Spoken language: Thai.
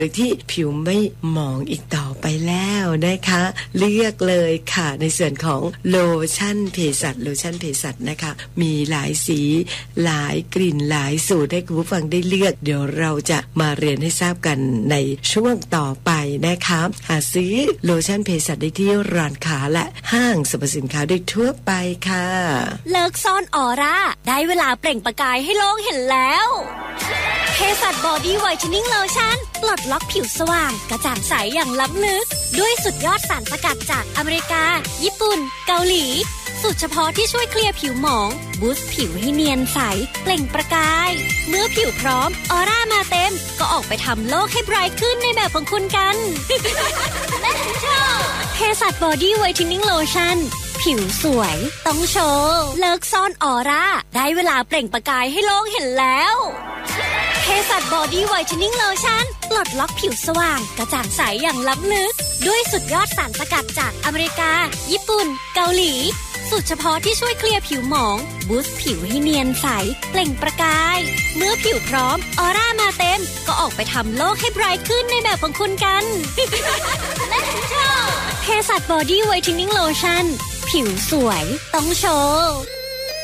โดยที่ผิวไม่หมองอีกต่อไปแล้วนะคะเลือกเลยค่ะในส่วนของโลชั่นเภสัชนะคะมีหลายสีหลายกลิ่นหลายสูตรให้คุณผู้ฟังได้เลือกเดี๋ยวเราจะมาเรียนให้ทราบกันในช่วงต่อไปนะคะหาซื้อโลชั่นเภสัชได้ที่ร้านค้าและห้างสรรพสินค้าได้ทั่วไปค่ะเลิกซ่อนออร่าได้เวลาเปล่งประกายให้โลกเห็นแล้วเภสัชบอดี้ไวท์เทนนิ่งโลชั่นปลดล็อกผิวสว่างกระจ่างใสอย่างล้ำลึกด้วยสุดยอดสารสกัดจากอเมริกาญี่ปุ่นเกาหลีสูตรเฉพาะที่ช่วยเคลียร์ผิวหมองบูสต์ผิวให้เนียนใสเปล่งประกายเมื่อผิวพร้อมออร่ามาเต็มก็ออกไปทำโลกให้ไบรท์ขึ้นในแบบของคุณกัน Let's go เภสัชบอดี้ไวท์เทนนิ่งโลชั่นผิวสวยต้องโชว์เลิกซ่อนออร่าได้เวลาเปล่งประกายให้โลกเห็นแล้วเภสัชบอดี้ไวท์เทนนิ่งโลชั่นปลดล็อกผิวสว่างกระจ่างใสอย่างล้ำลึกด้วยสุดยอดสารสกัดจากอเมริกาญี่ปุ่นเกาหลีสูตรเฉพาะที่ช่วยเคลียร์ผิวหมองบูสต์ผิวให้เนียนใสเปล่งประกายเมื่อผิวพร้อมออร่ามาเต็มก็ออกไปทำโลกให้ไบรท์ขึ้นในแบบของคุณกัน Let's go เภสัชบอดี้ไวท์เทนนิ่งโลชั่นผิวสวยต้องโชว์